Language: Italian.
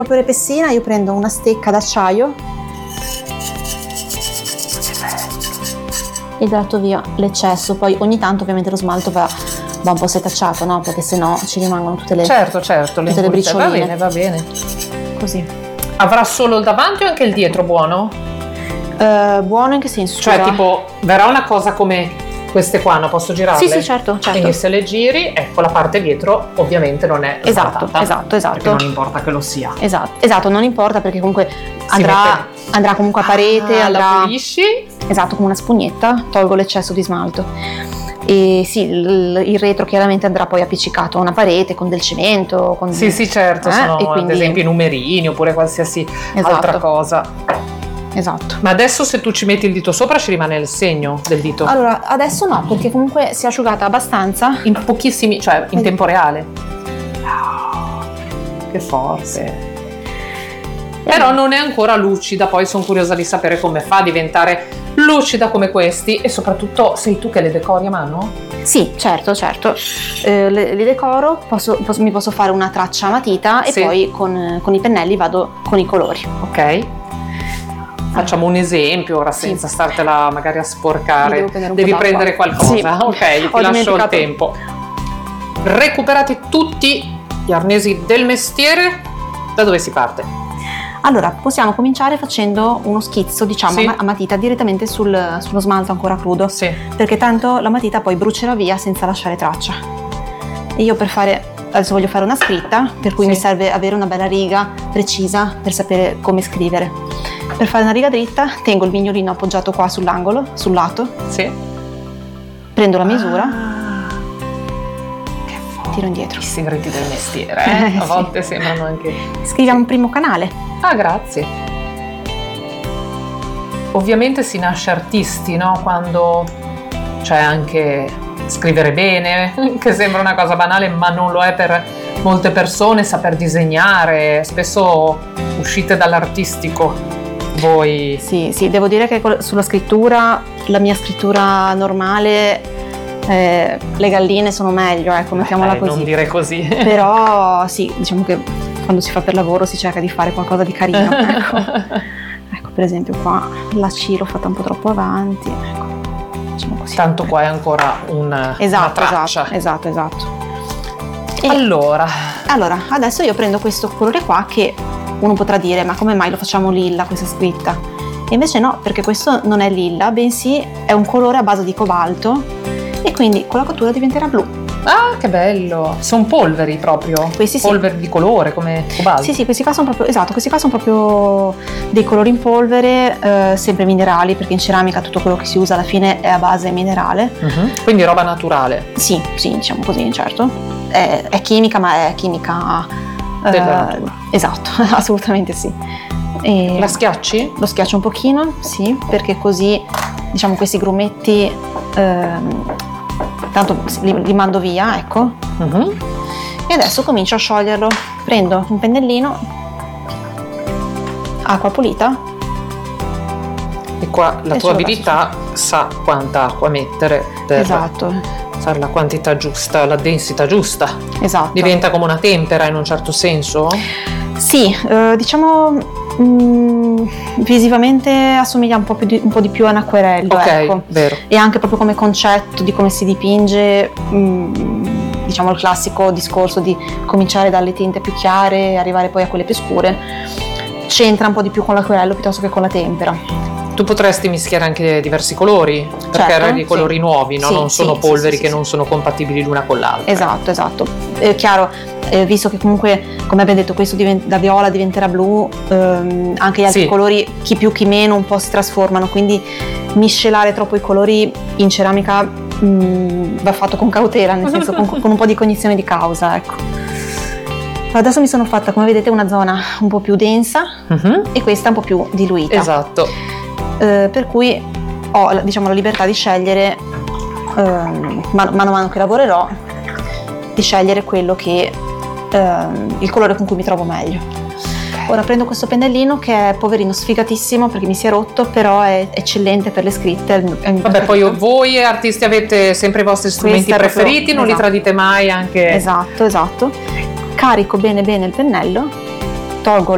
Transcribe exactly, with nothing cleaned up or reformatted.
polvere pessina io prendo una stecca d'acciaio, idrato via l'eccesso, poi ogni tanto ovviamente lo smalto va, va un po' setacciato, no? Perché sennò ci rimangono tutte le certo certo tutte le impulse. bricioline. Va bene, va bene. Così. Avrà solo il davanti o anche il dietro buono? Uh, buono in che senso? Cioè Scusa? tipo verrà una cosa come queste qua, no? Posso girarle? Sì, sì, certo, certo. Quindi se le giri, ecco, la parte dietro ovviamente non è Esatto, smaltata, esatto, esatto. perché non importa che lo sia. Esatto, esatto, non importa perché comunque andrà, andrà comunque a parete, Ah, andrà, la pulisci? esatto, come una spugnetta, tolgo l'eccesso di smalto. E sì, il, il retro chiaramente andrà poi appiccicato a una parete con del cemento. Con Sì, sì, certo, eh, sono e quindi, ad esempio i numerini oppure qualsiasi esatto, altra cosa. Esatto. Ma adesso se tu ci metti il dito sopra ci rimane il segno del dito? Allora, adesso no, perché comunque si è asciugata abbastanza. In pochissimi, cioè in tempo reale. Oh, che forte. Però non è ancora lucida, poi sono curiosa di sapere come fa a diventare lucida come questi, e soprattutto sei tu che le decori a mano? Sì, certo, certo. Eh, le, le decoro, posso, posso, mi posso fare una traccia a matita e sì, poi con, con i pennelli vado con i colori. Ok. Facciamo un esempio ora senza sì, startela magari a sporcare. Devi prendere qualcosa. Sì. Ok, ti lascio il tempo. Recuperati tutti gli arnesi del mestiere. Da dove si parte? Allora, possiamo cominciare facendo uno schizzo, diciamo, sì, a matita direttamente sul, sullo smalto ancora crudo. Sì. Perché tanto la matita poi brucerà via senza lasciare traccia. E io per fare, adesso voglio fare una scritta, per cui sì, mi serve avere una bella riga precisa per sapere come scrivere. Per fare una riga dritta tengo il mignolino appoggiato qua sull'angolo, sul lato. Sì. Prendo la misura. Ah, che tiro indietro. I segreti del mestiere, eh? A volte sì, sembrano anche. Scriviamo un primo canale. Ah, grazie. Ovviamente si nasce artisti, no? Quando c'è anche scrivere bene, che sembra una cosa banale, ma non lo è per molte persone, saper disegnare. Spesso uscite dall'artistico. Voi? Sì, sì, devo dire che sulla scrittura, la mia scrittura normale, eh, le galline sono meglio, ecco, mettiamola eh, così. Non dire così. Però sì, diciamo che quando si fa per lavoro si cerca di fare qualcosa di carino. Ecco, ecco per esempio qua la C l'ho fatta un po' troppo avanti. Ecco, diciamo così. Tanto qua è ancora una, esatto, una traccia. Esatto, esatto, esatto. E allora. allora, adesso io prendo questo colore qua che uno potrà dire, ma come mai lo facciamo lilla questa scritta? E invece no, perché questo non è lilla, bensì è un colore a base di cobalto e quindi con la cottura diventerà blu. Ah, che bello! Sono polveri proprio? Questi sì. Polveri di colore come cobalto? Sì, sì, questi qua sono proprio, esatto, questi qua sono proprio dei colori in polvere, eh, sempre minerali, perché in ceramica tutto quello che si usa alla fine è a base minerale. Uh-huh. Quindi roba naturale? Sì, sì, diciamo così, certo. È, è chimica, ma è chimica della eh, natura. Esatto, assolutamente sì. E la schiacci? Lo schiaccio un pochino, sì, perché così diciamo questi grumetti ehm, tanto li, li mando via, ecco. Uh-huh. E adesso comincio a scioglierlo. Prendo un pennellino, acqua pulita. E qua la tua abilità sa quanta acqua mettere per esatto, fare la quantità giusta, la densità giusta. Esatto. Diventa come una tempera in un certo senso? Sì, eh, diciamo mh, visivamente assomiglia un po' più di, un po' di più a un acquerello, ok, ecco. Vero. E anche proprio come concetto di come si dipinge, mh, diciamo il classico discorso di cominciare dalle tinte più chiare e arrivare poi a quelle più scure, c'entra un po' di più con l'acquerello piuttosto che con la tempera. Tu potresti mischiare anche diversi colori, perché certo, erano dei colori sì, no? Sì, non sono sì, polveri sì, che sì, non sono compatibili l'una con l'altra. Esatto, esatto. È chiaro, eh, visto che comunque, come abbiamo detto, questo divent- da viola diventerà blu, ehm, anche gli altri sì, colori, chi più chi meno, un po' si trasformano, quindi miscelare troppo i colori in ceramica mh, va fatto con cautela, nel senso con, con un po' di cognizione di causa, ecco. Adesso mi sono fatta, come vedete, una zona un po' più densa uh-huh. e questa un po' più diluita. Esatto. Eh, per cui ho, diciamo, la libertà di scegliere, eh, man, mano a mano che lavorerò, di scegliere quello che, eh, il colore con cui mi trovo meglio. Ora prendo questo pennellino che è poverino sfigatissimo perché mi si è rotto, però è eccellente per le scritte. È Vabbè, poi voi artisti avete sempre i vostri strumenti preferiti, proprio, non esatto. li tradite mai anche. Esatto, esatto. Carico bene bene il pennello, tolgo